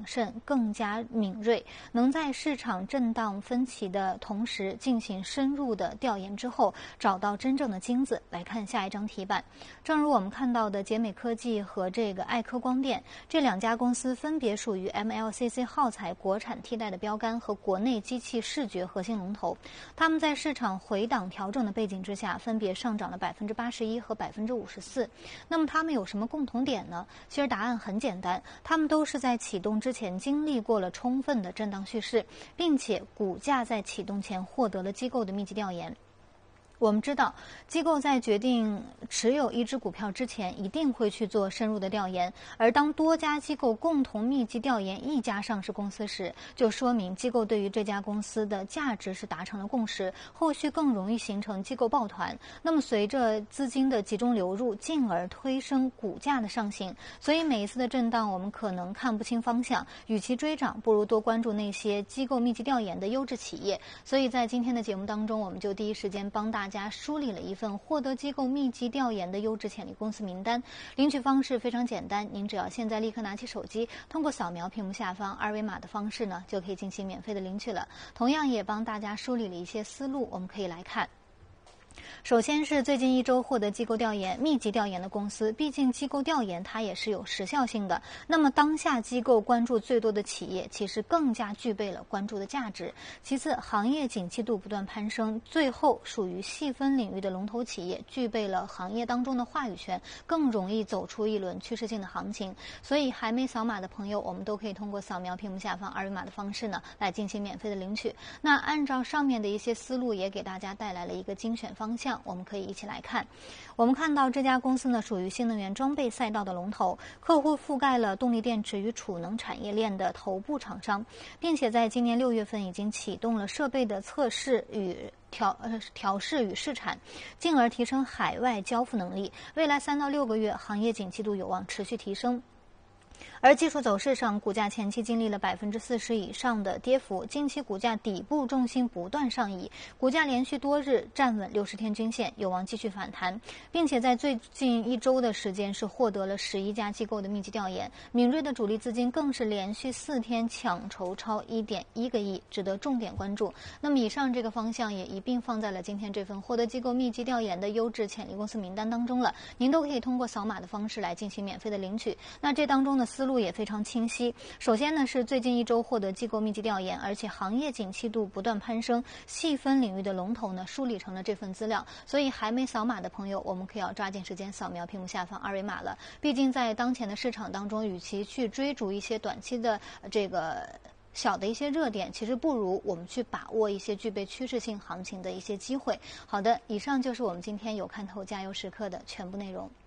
慎、更加敏锐，能在市场震荡分歧的同时进行深入的调研之后，找到真正的金子。来看下一张题板，正如我们看到的捷美科技和这个爱科光电这两家公司分别属于 MLCC 耗材国产替代的标杆和国内机器视觉核心龙头，他们在市场回档调整的背景之下，分别上涨了81%和54%。那么他们有什么共同点呢？其实答案很简单，他们都是在启动之前经历过了充分的震荡蓄势，并且股价在启动前获得了机构的密集调研。我们知道，机构在决定持有一只股票之前，一定会去做深入的调研。而当多家机构共同密集调研一家上市公司时，就说明机构对于这家公司的价值是达成了共识，后续更容易形成机构抱团。那么随着资金的集中流入，进而推升股价的上行。所以每一次的震荡，我们可能看不清方向，与其追涨，不如多关注那些机构密集调研的优质企业。所以在今天的节目当中，我们就第一时间帮大家梳理了一份获得机构密集调研的优质潜力公司名单。领取方式非常简单，您只要现在立刻拿起手机，通过扫描屏幕下方二维码的方式呢，就可以进行免费的领取了。同样也帮大家梳理了一些思路，我们可以来看。首先是最近一周获得机构调研、密集调研的公司，毕竟机构调研它也是有时效性的。那么当下机构关注最多的企业，其实更加具备了关注的价值。其次，行业景气度不断攀升，最后属于细分领域的龙头企业，具备了行业当中的话语权，更容易走出一轮趋势性的行情。所以还没扫码的朋友，我们都可以通过扫描屏幕下方二维码的方式呢，来进行免费的领取。那按照上面的一些思路，也给大家带来了一个精选方向。我们可以一起来看，我们看到这家公司呢属于新能源装备赛道的龙头，客户覆盖了动力电池与储能产业链的头部厂商，并且在今年6月份已经启动了设备的测试与调试与试产，进而提升海外交付能力。未来3到6个月，行业景气度有望持续提升。而技术走势上，股价前期经历了40%以上的跌幅，近期股价底部重心不断上移，股价连续多日站稳60天均线，有望继续反弹，并且在最近一周的时间是获得了11家机构的密集调研，敏锐的主力资金更是连续4天抢筹超1.1个亿，值得重点关注。那么以上这个方向也一并放在了今天这份获得机构密集调研的优质潜力公司名单当中了，您都可以通过扫码的方式来进行免费的领取。那这当中的思路也非常清晰。首先呢，是最近一周获得机构密集调研，而且行业景气度不断攀升，细分领域的龙头呢梳理成了这份资料。所以还没扫码的朋友，我们可以要抓紧时间扫描屏幕下方二维码了。毕竟在当前的市场当中，与其去追逐一些短期的这个小的一些热点，其实不如我们去把握一些具备趋势性行情的一些机会。好的，以上就是我们今天有看透加油时刻的全部内容。